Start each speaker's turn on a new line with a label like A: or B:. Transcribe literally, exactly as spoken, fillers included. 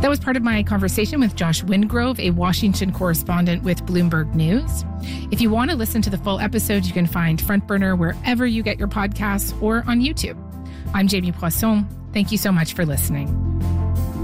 A: That was part of my conversation with Josh Wingrove, a Washington correspondent with Bloomberg News. If you want to listen to the full episode, you can find Front Burner wherever you get your podcasts or on YouTube. I'm Jamie Poisson. Thank you so much for listening.